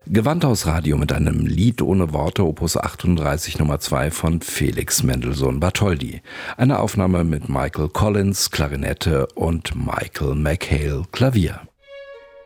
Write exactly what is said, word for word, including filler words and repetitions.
Gewandhaus-Radio mit einem Lied ohne Worte, Opus achtunddreißig Nummer zwei von Felix Mendelssohn Bartholdy. Eine Aufnahme mit Michael Collins, Klarinette und Michael McHale, Klavier.